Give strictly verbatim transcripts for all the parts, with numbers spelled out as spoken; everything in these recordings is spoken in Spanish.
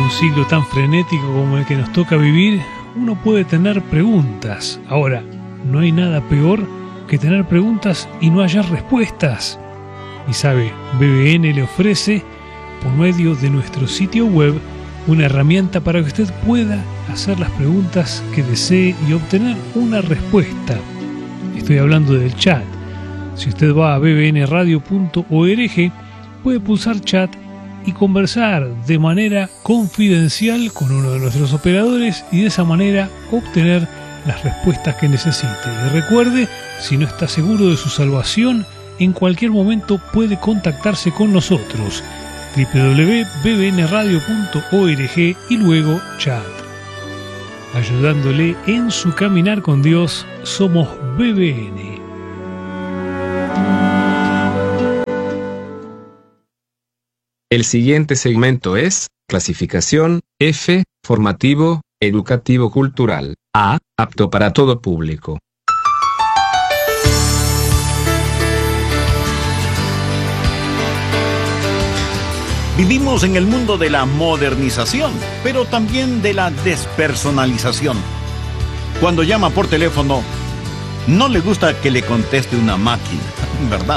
un siglo tan frenético como el que nos toca vivir, uno puede tener preguntas. Ahora, no hay nada peor que tener preguntas y no hallar respuestas. Y sabe, B B N le ofrece, por medio de nuestro sitio web, una herramienta para que usted pueda hacer las preguntas que desee y obtener una respuesta. Estoy hablando del chat. Si usted va a b b n radio punto org, puede pulsar chat y conversar de manera confidencial con uno de nuestros operadores y de esa manera obtener las respuestas que necesite. Y recuerde, si no está seguro de su salvación, en cualquier momento puede contactarse con nosotros. w w w punto b b n radio punto org y luego chat. Ayudándole en su caminar con Dios, somos B B N. El siguiente segmento es clasificación F, formativo, educativo cultural, A, apto para todo público. Vivimos en el mundo de la modernización, pero también de la despersonalización. Cuando llama por teléfono, no le gusta que le conteste una máquina, ¿verdad?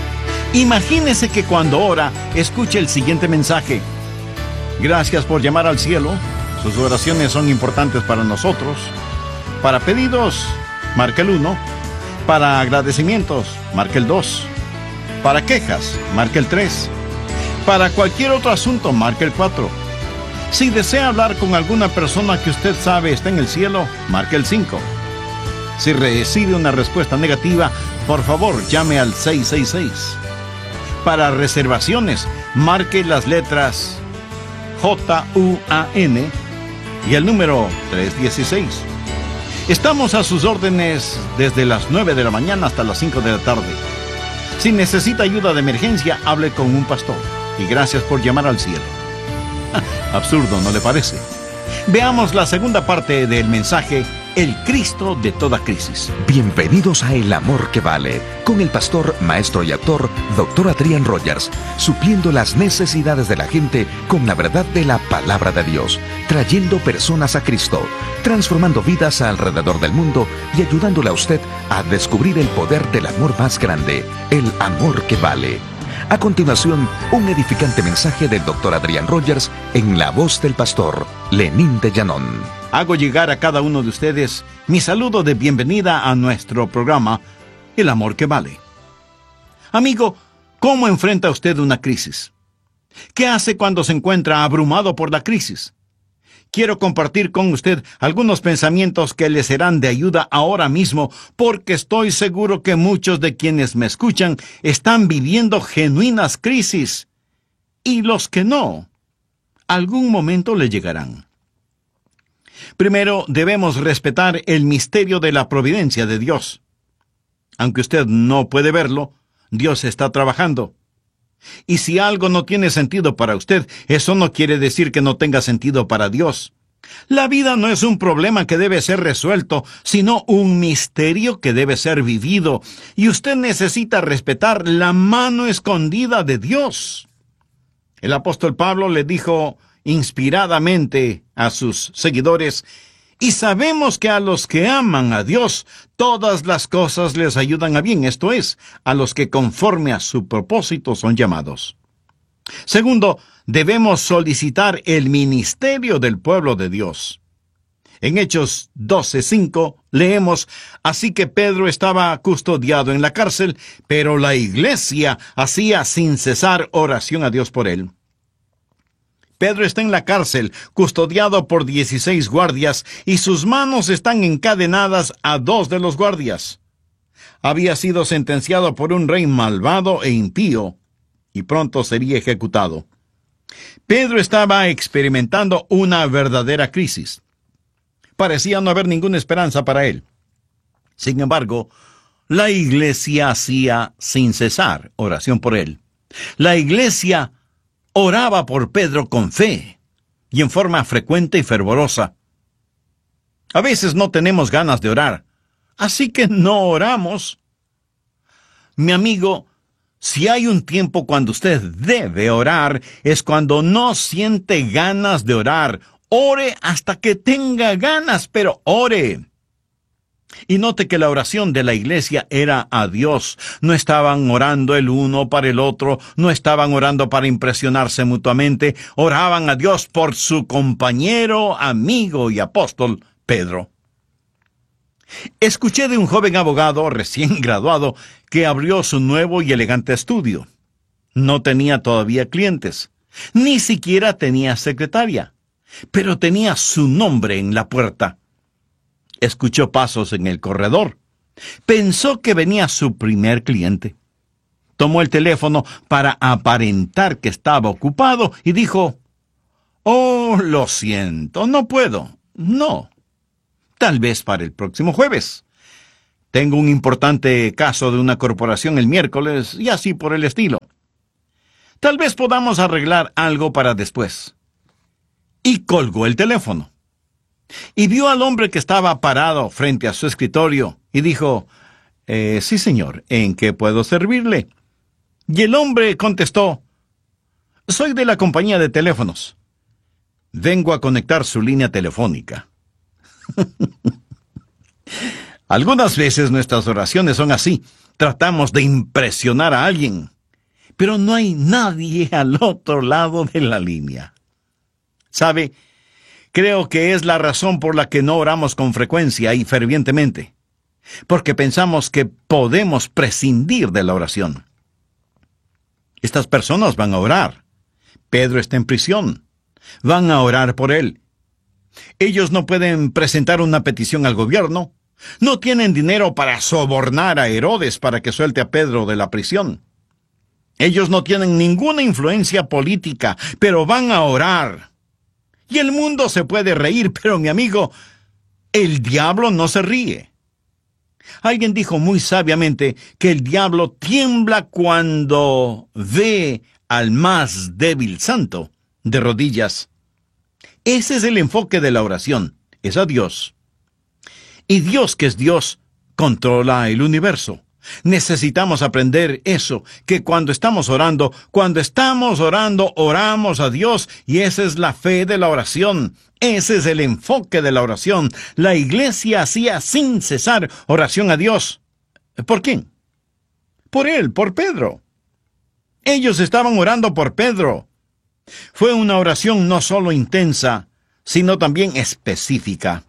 Imagínese que cuando ora, escuche el siguiente mensaje. Gracias por llamar al cielo. Sus oraciones son importantes para nosotros. Para pedidos, marca el uno. Para agradecimientos, marca el dos. Para quejas, marca el tres. Para cualquier otro asunto, marque el cuatro. Si desea hablar con alguna persona que usted sabe está en el cielo, marque el cinco. Si recibe una respuesta negativa, por favor, llame al seis seis seis. Para reservaciones, marque las letras J U A N y el número trescientos dieciséis. Estamos a sus órdenes desde las nueve de la mañana hasta las cinco de la tarde. Si necesita ayuda de emergencia, hable con un pastor. Y gracias por llamar al cielo. Absurdo, ¿no le parece? Veamos la segunda parte del mensaje, el Cristo de toda crisis. Bienvenidos a El Amor que Vale, con el pastor, maestro y actor, doctor Adrián Rogers, supliendo las necesidades de la gente con la verdad de la palabra de Dios, trayendo personas a Cristo, transformando vidas alrededor del mundo y ayudándole a usted a descubrir el poder del amor más grande, el amor que vale. A continuación, un edificante mensaje del doctor Adrián Rogers en la voz del pastor Lenín de Llanón. Hago llegar a cada uno de ustedes mi saludo de bienvenida a nuestro programa, El Amor que Vale. Amigo, ¿cómo enfrenta usted una crisis? ¿Qué hace cuando se encuentra abrumado por la crisis? Quiero compartir con usted algunos pensamientos que le serán de ayuda ahora mismo, porque estoy seguro que muchos de quienes me escuchan están viviendo genuinas crisis, y los que no, algún momento le llegarán. Primero, debemos respetar el misterio de la providencia de Dios. Aunque usted no puede verlo, Dios está trabajando. Y si algo no tiene sentido para usted, eso no quiere decir que no tenga sentido para Dios. La vida no es un problema que debe ser resuelto, sino un misterio que debe ser vivido. Y usted necesita respetar la mano escondida de Dios. El apóstol Pablo le dijo inspiradamente a sus seguidores: y sabemos que a los que aman a Dios, todas las cosas les ayudan a bien, esto es, a los que conforme a su propósito son llamados. Segundo, debemos solicitar el ministerio del pueblo de Dios. En Hechos doce cinco leemos: así que Pedro estaba custodiado en la cárcel, pero la iglesia hacía sin cesar oración a Dios por él. Pedro está en la cárcel, custodiado por dieciséis guardias, y sus manos están encadenadas a dos de los guardias. Había sido sentenciado por un rey malvado e impío, y pronto sería ejecutado. Pedro estaba experimentando una verdadera crisis. Parecía no haber ninguna esperanza para él. Sin embargo, la iglesia hacía sin cesar oración por él. La iglesia oraba por Pedro con fe y en forma frecuente y fervorosa. A veces no tenemos ganas de orar, así que no oramos. Mi amigo, si hay un tiempo cuando usted debe orar, es cuando no siente ganas de orar. Ore hasta que tenga ganas, pero ore. Y note que la oración de la iglesia era a Dios. No estaban orando el uno para el otro, no estaban orando para impresionarse mutuamente, oraban a Dios por su compañero, amigo y apóstol, Pedro. Escuché de un joven abogado recién graduado que abrió su nuevo y elegante estudio. No tenía todavía clientes, ni siquiera tenía secretaria, pero tenía su nombre en la puerta. Escuchó pasos en el corredor. Pensó que venía su primer cliente. Tomó el teléfono para aparentar que estaba ocupado y dijo, «Oh, lo siento, no puedo. No. Tal vez para el próximo jueves. Tengo un importante caso de una corporación el miércoles y así por el estilo. Tal vez podamos arreglar algo para después». Y colgó el teléfono. Y vio al hombre que estaba parado frente a su escritorio y dijo, eh, «Sí, señor, ¿en qué puedo servirle?» Y el hombre contestó, «Soy de la compañía de teléfonos. Vengo a conectar su línea telefónica». Algunas veces nuestras oraciones son así. Tratamos de impresionar a alguien, pero no hay nadie al otro lado de la línea. ¿Sabe? Creo que es la razón por la que no oramos con frecuencia y fervientemente, porque pensamos que podemos prescindir de la oración. Estas personas van a orar. Pedro está en prisión. Van a orar por él. Ellos no pueden presentar una petición al gobierno. No tienen dinero para sobornar a Herodes para que suelte a Pedro de la prisión. Ellos no tienen ninguna influencia política, pero van a orar. Y el mundo se puede reír, pero mi amigo, el diablo no se ríe. Alguien dijo muy sabiamente que el diablo tiembla cuando ve al más débil santo de rodillas. Ese es el enfoque de la oración, es a Dios. Y Dios, que es Dios, controla el universo. Necesitamos aprender eso, que cuando estamos orando, cuando estamos orando, oramos a Dios, y esa es la fe de la oración. Ese es el enfoque de la oración. La iglesia hacía sin cesar oración a Dios. ¿Por quién? Por él, por Pedro. Ellos estaban orando por Pedro. Fue una oración no solo intensa, sino también específica.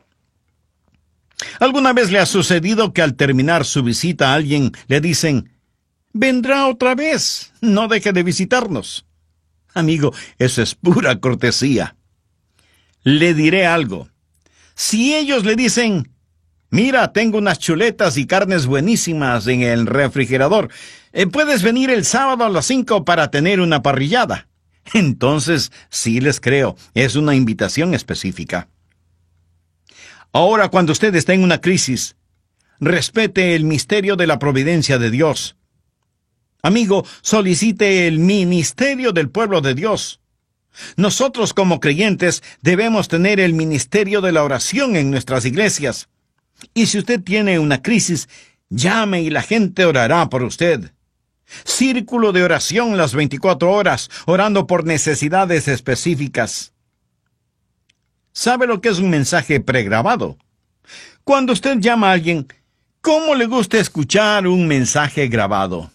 ¿Alguna vez le ha sucedido que al terminar su visita a alguien le dicen, «Vendrá otra vez, no deje de visitarnos»? Amigo, eso es pura cortesía. Le diré algo. Si ellos le dicen, «Mira, tengo unas chuletas y carnes buenísimas en el refrigerador, eh, puedes venir el sábado a las cinco para tener una parrillada», entonces sí les creo, es una invitación específica. Ahora, cuando usted está en una crisis, respete el misterio de la providencia de Dios. Amigo, solicite el ministerio del pueblo de Dios. Nosotros como creyentes debemos tener el ministerio de la oración en nuestras iglesias. Y si usted tiene una crisis, llame y la gente orará por usted. Círculo de oración las veinticuatro horas, orando por necesidades específicas. ¿Sabe lo que es un mensaje pregrabado? Cuando usted llama a alguien, ¿cómo le gusta escuchar un mensaje grabado?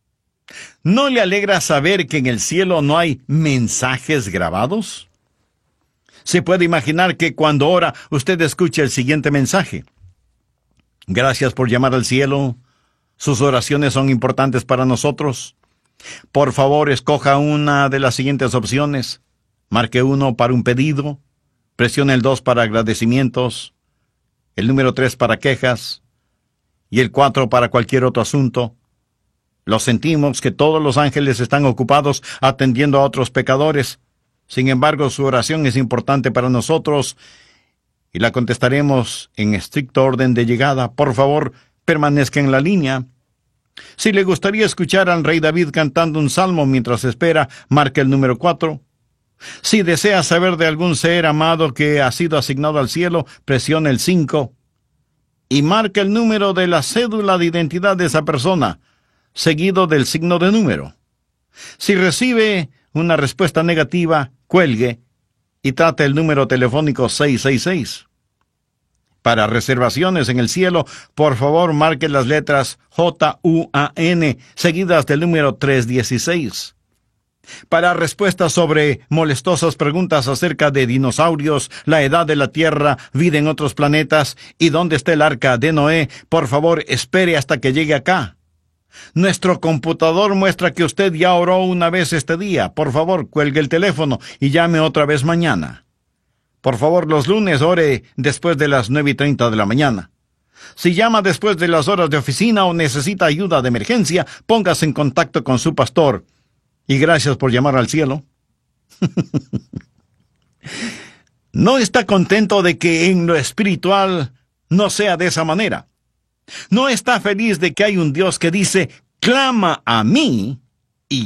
¿No le alegra saber que en el cielo no hay mensajes grabados? Se puede imaginar que cuando ora, usted escuche el siguiente mensaje. Gracias por llamar al cielo. Sus oraciones son importantes para nosotros. Por favor, escoja una de las siguientes opciones. Marque uno para un pedido. Presione el dos para agradecimientos, el número tres para quejas y el cuatro para cualquier otro asunto. Lo sentimos que todos los ángeles están ocupados atendiendo a otros pecadores. Sin embargo, su oración es importante para nosotros y la contestaremos en estricto orden de llegada. Por favor, permanezca en la línea. Si le gustaría escuchar al rey David cantando un salmo mientras espera, marque el número cuatro. Si desea saber de algún ser amado que ha sido asignado al cielo, presione el cinco y marque el número de la cédula de identidad de esa persona. seguido del signo de número. Si recibe una respuesta negativa, cuelgue y trate el número telefónico seis seis seis. Para reservaciones en el cielo, por favor marque las letras J U A N seguidas del número trescientos dieciséis. Para respuestas sobre molestosas preguntas acerca de dinosaurios, la edad de la Tierra, vida en otros planetas y dónde está el arca de Noé, por favor espere hasta que llegue acá. Nuestro computador muestra que usted ya oró una vez este día. Por favor, cuelgue el teléfono y llame otra vez mañana. Por favor, los lunes ore después de las nueve y treinta de la mañana. Si llama después de las horas de oficina o necesita ayuda de emergencia, póngase en contacto con su pastor. Y gracias por llamar al cielo. ¿No está contento de que en lo espiritual no sea de esa manera? ¿No está feliz de que hay un Dios que dice, clama a mí